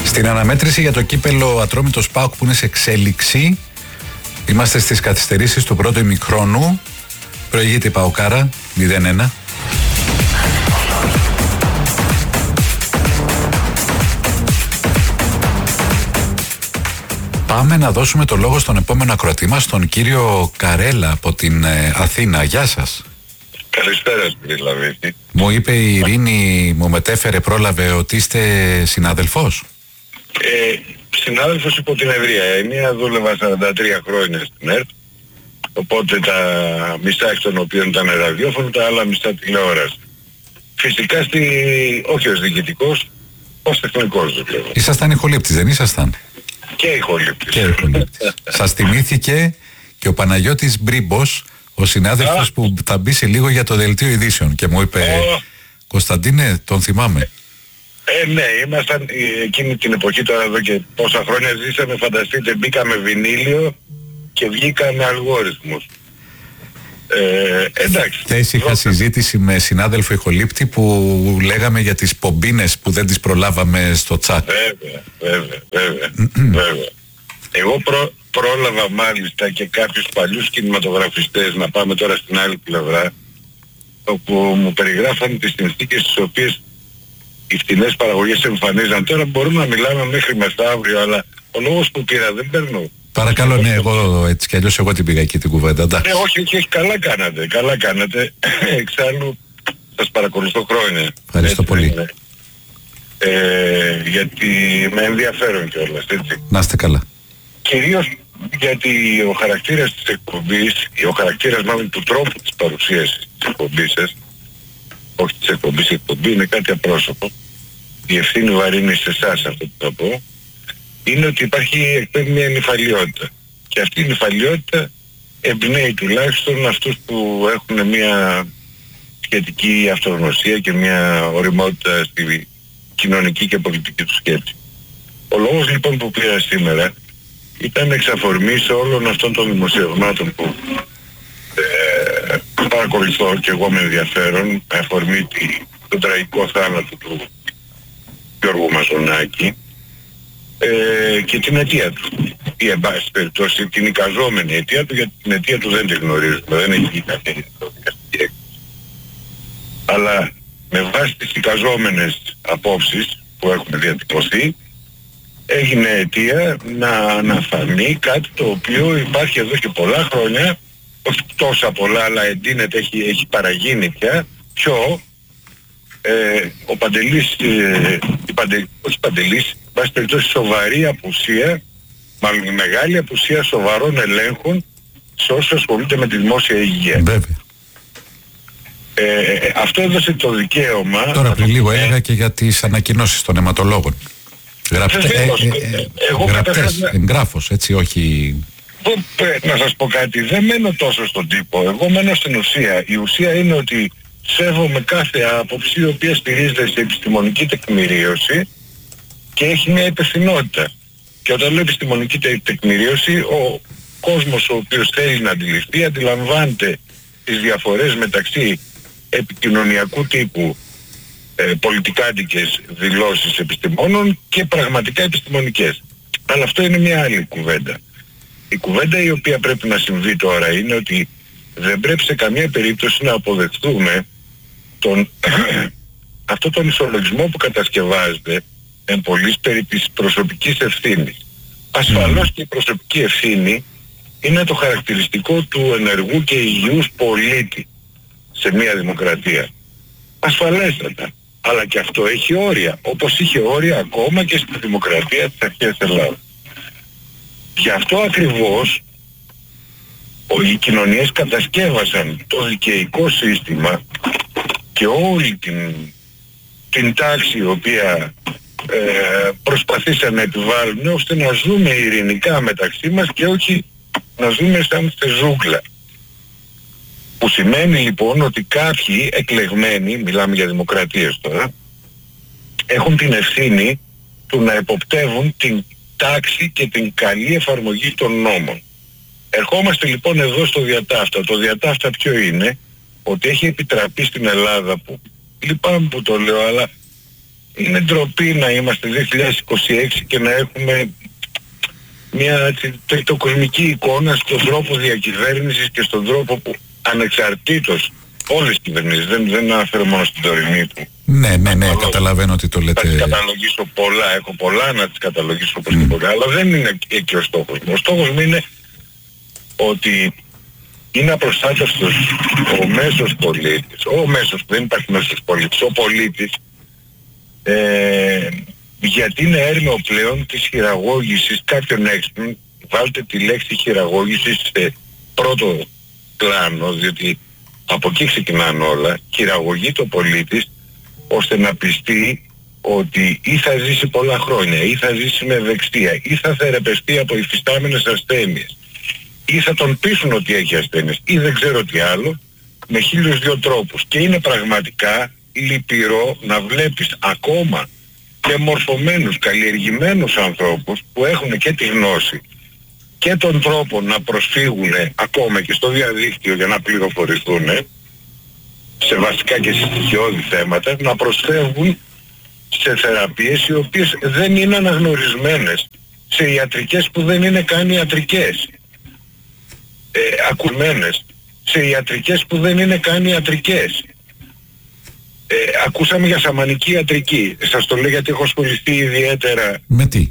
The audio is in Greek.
Στην αναμέτρηση για το κύπελο Ατρόμητος ΠΑΟΚ που είναι σε εξέλιξη, είμαστε στις καθυστερήσεις του πρώτου ημιχρόνου. Προηγείται η ΠΑΟΚάρα 0-1. Πάμε να δώσουμε το λόγο στον επόμενο ακροατή μας, τον κύριο Καρέλα από την Αθήνα. Γεια σας. Καλησπέρα κύριε Λαβίτη. Μου είπε η Ειρήνη, μου μετέφερε, πρόλαβε ότι είστε συνάδελφος. Συνάδελφος υπό την ευρεία έννοια, δούλευα 43 χρόνια στην ΕΡΤ, οπότε τα μισά εκ των οποίων ήταν ραδιόφωνο, τα άλλα μισά τηλεόραση. Φυσικά όχι ως διοικητικός, ως τεχνικός δουλεύω. Ήσασταν ηχολήπτης, δεν ήσασταν? Και ηχολήπτης. Σας θυμήθηκε και ο Παναγιώτης Μπρίμπος, ο συνάδελφος που θα μπει σε λίγο για το δελτίο ειδήσεων και μου είπε Κωνσταντίνε, τον θυμάμαι. Ναι, ήμασταν εκείνη την εποχή, τώρα εδώ και πόσα χρόνια ζήσαμε, φανταστείτε, μπήκαμε βινίλιο και βγήκαμε αλγόριθμους. Εντάξει. Χθες είχα συζήτηση με συνάδελφο ηχολήπτη που λέγαμε για τις πομπίνες που δεν τις προλάβαμε στο τσάτ. Βέβαια. Εγώ πρόλαβα μάλιστα και κάποιους παλιούς κινηματογραφιστές, να πάμε τώρα στην άλλη πλευρά, όπου μου περιγράφαν τις συνθήκες τις οποίες οι φτηνές παραγωγές εμφανίζαν. Τώρα μπορούμε να μιλάμε μέχρι μεθαύριο, αλλά ο λόγος που πήρα δεν παίρνω. Παρακαλώ, ναι, εγώ έτσι κι αλλιώς εγώ την πήγα εκεί την κουβέντα. Όχι, καλά κάνατε. Εξάλλου σας παρακολουθώ χρόνια. Ευχαριστώ πολύ. Γιατί με ενδιαφέρον κιόλας, έτσι. Να είστε καλά. Κυρίως γιατί ο χαρακτήρας της εκπομπής, ο χαρακτήρας μάλλον του τρόπου της παρουσίασης της εκπομπής σας, όχι της εκπομπής, η εκπομπή είναι κάτι απρόσωπο, η ευθύνη βαρύνει σε εσάς αυτό που θα πω, είναι ότι υπάρχει μια νηφαλιότητα. Και αυτή η νηφαλιότητα εμπνέει τουλάχιστον αυτούς που έχουν μια σχετική αυτογνωσία και μια ωριμότητα στη κοινωνική και πολιτική του σκέψη. Ο λόγος λοιπόν που πήρα σήμερα ήταν εξ αφορμής όλων αυτών των δημοσιευμάτων που παρακολουθώ και εγώ με ενδιαφέρον, με αφορμή τον τραγικό θάνατο του Γιώργου Μαζονάκη και την αιτία του. Ή εν πάση περιπτώσει την εικαζόμενη αιτία του, γιατί την αιτία του δεν τη γνωρίζουμε, δεν έχει γίνει καμία δικαστική έκθεση. Αλλά με βάση τις εικαζόμενες απόψεις που έχουν διατυπωθεί, έγινε αιτία να αναφανεί κάτι το οποίο υπάρχει εδώ και πολλά χρόνια, όχι τόσα πολλά, αλλά εντείνεται, έχει παραγίνει πια. Ο Παντελής, όχι Παντελής, βάσει περιπτώσει σοβαρή απουσία, μάλλον η μεγάλη απουσία σοβαρών ελέγχων σε όσους ασχολούνται με τη δημόσια υγεία. Βέβαια. Αυτό έδωσε το δικαίωμα... Τώρα πριν λίγο έλεγα και για τις ανακοινώσεις των αιματολόγων. Γραπτές, εγγράφος, έτσι, όχι... Να σας πω κάτι, δεν μένω τόσο στον τύπο, εγώ μένω στην ουσία. Η ουσία είναι ότι σέβομαι κάθε άποψη η οποία στηρίζεται σε επιστημονική τεκμηρίωση και έχει μια υπευθυνότητα. Και όταν λέω επιστημονική τεκμηρίωση, ο κόσμος ο οποίος θέλει να αντιληφθεί, αντιλαμβάνεται τις διαφορές μεταξύ επικοινωνιακού τύπου πολιτικάντικες δηλώσεις επιστημόνων και πραγματικά επιστημονικές. Αλλά αυτό είναι μια άλλη κουβέντα. Η κουβέντα η οποία πρέπει να συμβεί τώρα είναι ότι δεν πρέπει σε καμία περίπτωση να αποδεχτούμε αυτό τον ισολογισμό που κατασκευάζεται εν πολλής περί της προσωπικής ευθύνης. Ασφαλώς και η προσωπική ευθύνη είναι το χαρακτηριστικό του ενεργού και υγιούς πολίτη σε μια δημοκρατία. Ασφαλέστατα. Αλλά και αυτό έχει όρια, όπως είχε όρια ακόμα και στη δημοκρατία της αρχαίας Ελλάδας. Γι' αυτό ακριβώς οι κοινωνίες κατασκεύασαν το δικαιικό σύστημα και όλη την τάξη η οποία προσπαθήσαν να επιβάλλουν, ώστε να ζούμε ειρηνικά μεταξύ μας και όχι να ζούμε σαν ζούγκλα. Που σημαίνει λοιπόν ότι κάποιοι εκλεγμένοι, μιλάμε για δημοκρατίες τώρα, έχουν την ευθύνη του να εποπτεύουν την τάξη και την καλή εφαρμογή των νόμων. Ερχόμαστε λοιπόν εδώ στο διατάφτα. Το διατάφτα ποιο είναι? Ότι έχει επιτραπεί στην Ελλάδα, που λυπάμαι που το λέω, αλλά είναι ντροπή να είμαστε 2026 και να έχουμε μια τριτοκοσμική εικόνα στον τρόπο διακυβέρνησης και στον τρόπο που ανεξαρτήτως όλες οι κυβερνήσεις, δεν αναφέρω μόνο στην τωρινή του. Ναι, καταλαβαίνω ότι το λέτε. Θα τις καταλογίσω πολλά, έχω πολλά να τις καταλογίσω όπως και πολλά, αλλά δεν είναι εκεί ο στόχος μου. Ο στόχος μου είναι ότι είναι απροστάτευτος ο μέσος πολίτης, δεν υπάρχει μέσος πολίτης, ο πολίτης, γιατί είναι έρμεο πλέον της χειραγώγησης κάποιων έξυπνων. Βάλτε τη λέξη χειραγώγηση σε πρώτο πλάνο, διότι από εκεί ξεκινάνε όλα. Χειραγωγεί το πολίτης ώστε να πιστεί ότι ή θα ζήσει πολλά χρόνια, ή θα ζήσει με ευεξία, ή θα θεραπευτεί από υφιστάμενες ασθένειες, ή θα τον πείσουν ότι έχει ασθένειες, ή δεν ξέρω τι άλλο, με 1002 τρόπους. Και είναι πραγματικά λυπηρό να βλέπεις ακόμα και μορφωμένους, καλλιεργημένους ανθρώπους που έχουν και τη γνώση και τον τρόπο να προσφύγουν ακόμα και στο διαδίκτυο για να πληροφορηθούν σε βασικά και σε στοιχειώδη θέματα, να προσφεύγουν σε θεραπείες οι οποίες δεν είναι αναγνωρισμένες, σε ιατρικές που δεν είναι καν ιατρικές, ακουμένες, σε ιατρικές που δεν είναι καν ιατρικές. Ακούσαμε για σαμανική ιατρική. Σας το λέω γιατί έχω ασχοληθεί ιδιαίτερα με τι?